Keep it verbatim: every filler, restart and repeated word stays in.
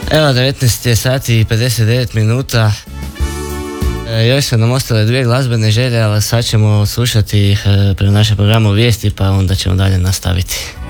Evo, devetnaest je sati i pedeset devet minuta. E, još su nam ostale dvije glazbene želje, ali sad ćemo slušati e, prema našem programu vijesti, pa onda ćemo dalje nastaviti.